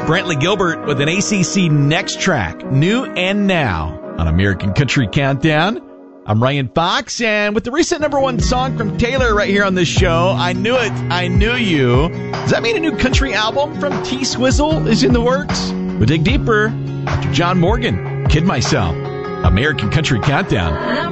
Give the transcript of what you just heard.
Brantley Gilbert with an ACC Next Track, New and Now, on American Country Countdown. I'm Ryan Fox, and with the recent #1 song from Taylor right here on this show, I Knew It, I Knew You. Does that mean a new country album from T-Swizzle is in the works? We'll dig deeper after John Morgan, Kid Myself, American Country Countdown.